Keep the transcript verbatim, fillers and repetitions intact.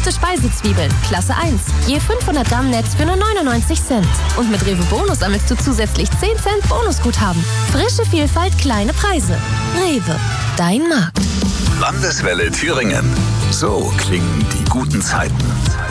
Rote Speisezwiebeln, Klasse eins. Je fünfhundert Gramm Netz für nur neunundneunzig Cent. Und mit Rewe Bonus sammelst du zusätzlich zehn Cent Bonusguthaben. Frische Vielfalt, kleine Preise. Rewe, dein Markt. Landeswelle Thüringen. So klingen die guten Zeiten.